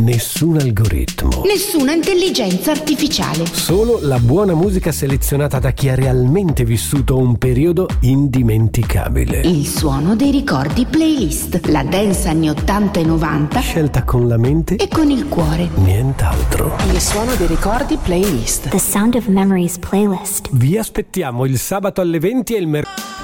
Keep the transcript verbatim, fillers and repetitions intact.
Nessun algoritmo. Nessuna intelligenza artificiale. Solo la buona musica selezionata da chi ha realmente vissuto un periodo indimenticabile. Il suono dei ricordi playlist. La dance anni ottanta e novanta. Scelta con la mente e con il cuore. Nient'altro. Il suono dei ricordi playlist. The Sound of Memories playlist. Vi aspettiamo il sabato alle venti e il mercoledì